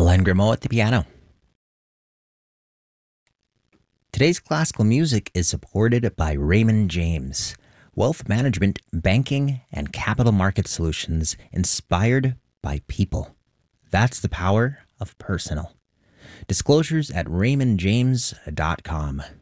Glenn Grimaud at the piano. Today's classical music is supported by Raymond James, wealth management, banking, and capital market solutions inspired by people. That's the power of personal. Disclosures at raymondjames.com.